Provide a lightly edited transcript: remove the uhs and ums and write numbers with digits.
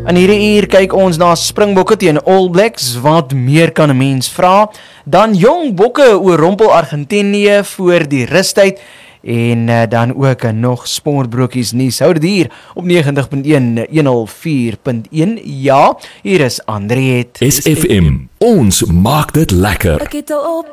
In hierdie uur kyk ons na Springbokke teen All Blacks, wat meer kan 'n mens vra? Dan Jong Bokke oorrompel Argentinië voor die rustyd en dan ook nog sportbrokies nuus. Hou dit hier op 90.1 104.1. Ja, hier is Andriet. SFM, ons maak dit lekker. Ek het al op